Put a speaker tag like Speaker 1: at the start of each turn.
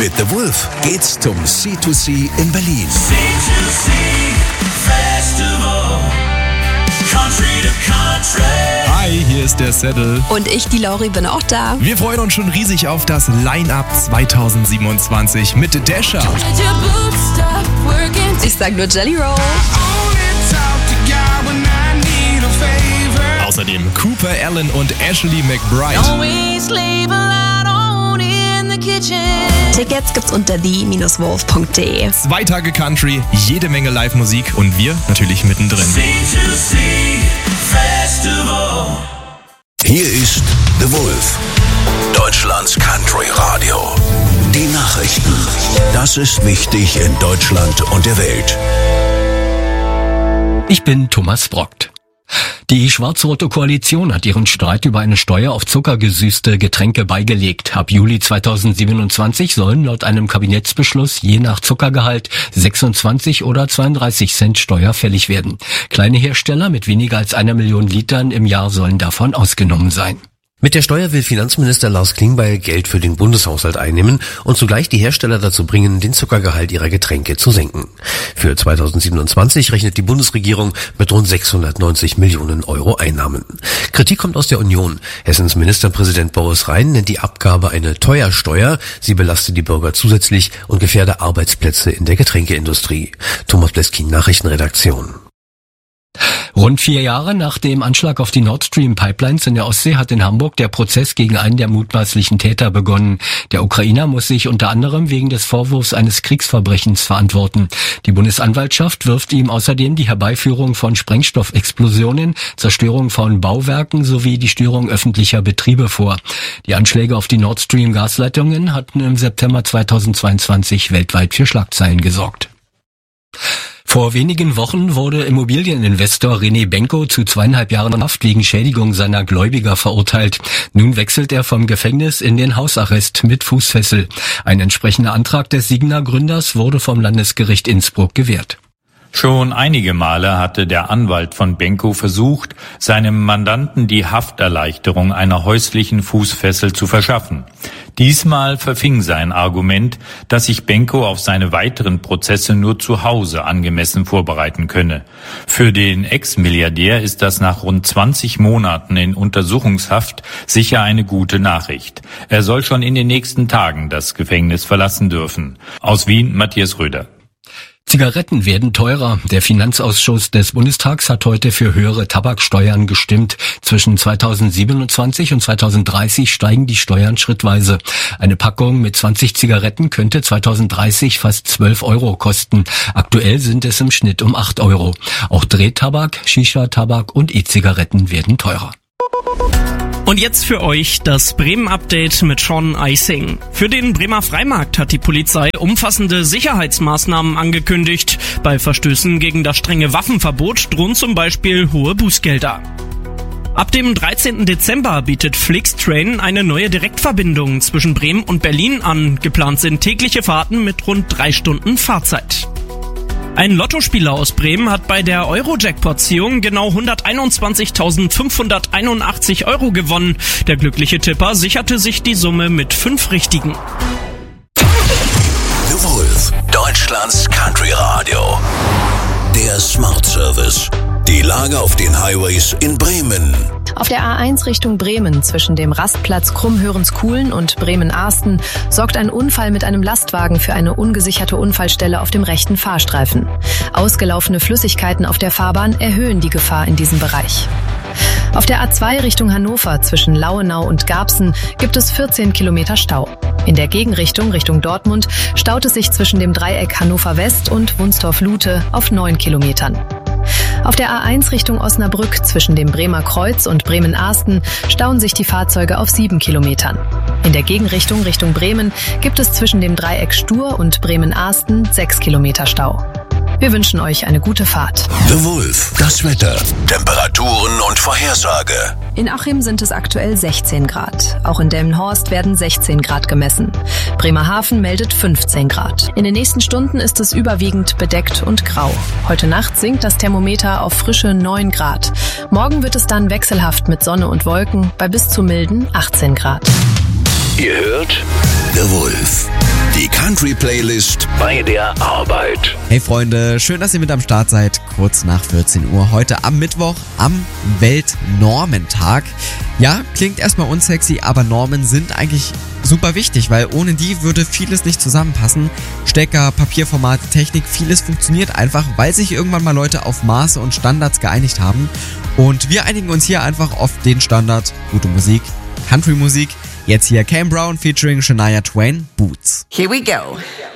Speaker 1: Mit The Wolf geht's zum C2C in Berlin.
Speaker 2: C2C Festival, Country to Country.
Speaker 3: Hi, hier ist der Saddle.
Speaker 4: Und ich, die Lauri, bin auch da.
Speaker 3: Wir freuen uns schon riesig auf das Line-Up 2027 mit Dasher.
Speaker 4: Ich sag nur Jelly Roll.
Speaker 3: Außerdem Cooper Allen und Ashley McBride.
Speaker 4: Tickets gibt's unter the-wolf.de.
Speaker 3: 2 Tage Country, jede Menge Live-Musik und wir natürlich mittendrin.
Speaker 2: C2C Festival.
Speaker 1: Hier ist The Wolf, Deutschlands Country Radio. Die Nachrichten. Das ist wichtig in Deutschland und der Welt.
Speaker 5: Ich bin Thomas Brockt. Die schwarz-rote Koalition hat ihren Streit über eine Steuer auf zuckergesüßte Getränke beigelegt. Ab Juli 2027 sollen laut einem Kabinettsbeschluss je nach Zuckergehalt 26 oder 32 Cent Steuer fällig werden. Kleine Hersteller mit weniger als 1 Million Litern im Jahr sollen davon ausgenommen sein.
Speaker 6: Mit der Steuer will Finanzminister Lars Klingbeil Geld für den Bundeshaushalt einnehmen und zugleich die Hersteller dazu bringen, den Zuckergehalt ihrer Getränke zu senken. Für 2027 rechnet die Bundesregierung mit rund 690 Millionen Euro Einnahmen. Kritik kommt aus der Union. Hessens Ministerpräsident Boris Rhein nennt die Abgabe eine Teuersteuer. Sie belaste die Bürger zusätzlich und gefährde Arbeitsplätze in der Getränkeindustrie. Thomas Bleskin, Nachrichtenredaktion.
Speaker 5: Rund 4 Jahre nach dem Anschlag auf die Nord Stream Pipelines in der Ostsee hat in Hamburg der Prozess gegen einen der mutmaßlichen Täter begonnen. Der Ukrainer muss sich unter anderem wegen des Vorwurfs eines Kriegsverbrechens verantworten. Die Bundesanwaltschaft wirft ihm außerdem die Herbeiführung von Sprengstoffexplosionen, Zerstörung von Bauwerken sowie die Störung öffentlicher Betriebe vor. Die Anschläge auf die Nord Stream Gasleitungen hatten im September 2022 weltweit für Schlagzeilen gesorgt. Vor wenigen Wochen wurde Immobilieninvestor René Benko zu 2,5 Jahren Haft wegen Schädigung seiner Gläubiger verurteilt. Nun wechselt er vom Gefängnis in den Hausarrest mit Fußfessel. Ein entsprechender Antrag des Signa-Gründers wurde vom Landesgericht Innsbruck gewährt.
Speaker 7: Schon einige Male hatte der Anwalt von Benko versucht, seinem Mandanten die Hafterleichterung einer häuslichen Fußfessel zu verschaffen. Diesmal verfing sein Argument, dass sich Benko auf seine weiteren Prozesse nur zu Hause angemessen vorbereiten könne. Für den Ex-Milliardär ist das nach rund 20 Monaten in Untersuchungshaft sicher eine gute Nachricht. Er soll schon in den nächsten Tagen das Gefängnis verlassen dürfen. Aus Wien, Matthias Röder.
Speaker 5: Zigaretten werden teurer. Der Finanzausschuss des Bundestags hat heute für höhere Tabaksteuern gestimmt. Zwischen 2027 und 2030 steigen die Steuern schrittweise. Eine Packung mit 20 Zigaretten könnte 2030 fast 12 Euro kosten. Aktuell sind es im Schnitt um 8 Euro. Auch Drehtabak, Shisha-Tabak und E-Zigaretten werden teurer.
Speaker 8: Und jetzt für euch das Bremen-Update mit Sean Eising. Für den Bremer Freimarkt hat die Polizei umfassende Sicherheitsmaßnahmen angekündigt. Bei Verstößen gegen das strenge Waffenverbot drohen zum Beispiel hohe Bußgelder. Ab dem 13. Dezember bietet Flixtrain eine neue Direktverbindung zwischen Bremen und Berlin an. Geplant sind tägliche Fahrten mit rund 3 Stunden Fahrzeit. Ein Lottospieler aus Bremen hat bei der Euro-Jackpot-Ziehung genau 121.581 Euro gewonnen. Der glückliche Tipper sicherte sich die Summe mit 5 Richtigen.
Speaker 1: The Wolf, Deutschlands Country Radio. Der Smart Service. Die Lage auf den Highways in Bremen.
Speaker 9: Auf der A1 Richtung Bremen zwischen dem Rastplatz Krummhörenskuhlen und Bremen-Arsten sorgt ein Unfall mit einem Lastwagen für eine ungesicherte Unfallstelle auf dem rechten Fahrstreifen. Ausgelaufene Flüssigkeiten auf der Fahrbahn erhöhen die Gefahr in diesem Bereich. Auf der A2 Richtung Hannover zwischen Lauenau und Garbsen gibt es 14 Kilometer Stau. In der Gegenrichtung Richtung Dortmund staut es sich zwischen dem Dreieck Hannover West und Wunstorf-Lute auf 9 Kilometern. Auf der A1 Richtung Osnabrück zwischen dem Bremer Kreuz und Bremen-Arsten stauen sich die Fahrzeuge auf 7 Kilometern. In der Gegenrichtung Richtung Bremen gibt es zwischen dem Dreieck Stur und Bremen-Arsten 6 Kilometer Stau. Wir wünschen euch eine gute Fahrt.
Speaker 1: The Wolf, das Wetter, Temperaturen und Vorhersage.
Speaker 9: In Achim sind es aktuell 16 Grad. Auch in Delmenhorst werden 16 Grad gemessen. Bremerhaven meldet 15 Grad. In den nächsten Stunden ist es überwiegend bedeckt und grau. Heute Nacht sinkt das Thermometer auf frische 9 Grad. Morgen wird es dann wechselhaft mit Sonne und Wolken bei bis zu milden 18 Grad.
Speaker 1: Ihr hört The Wolf, die Country-Playlist bei der Arbeit.
Speaker 10: Hey Freunde, schön, dass ihr mit am Start seid. Kurz nach 14 Uhr heute am Mittwoch, am Weltnormentag. Ja, klingt erstmal unsexy, aber Normen sind eigentlich super wichtig, weil ohne die würde vieles nicht zusammenpassen. Stecker, Papierformate, Technik, vieles funktioniert einfach, weil sich irgendwann mal Leute auf Maße und Standards geeinigt haben. Und wir einigen uns hier einfach auf den Standard gute Musik, Country-Musik. Jetzt hier Cam Brown featuring Shania Twain, Boots.
Speaker 11: Here we go.